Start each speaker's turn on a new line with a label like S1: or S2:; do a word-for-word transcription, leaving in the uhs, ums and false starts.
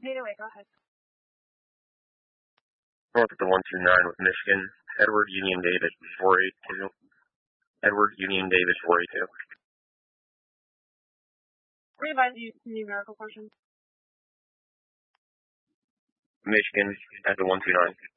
S1: eight oh eight, go ahead.
S2: North at the one two nine with Michigan. Edward Union David four eight two. Edward Union David four eight two.
S1: Revise use numerical portion.
S2: Michigan at the one two nine.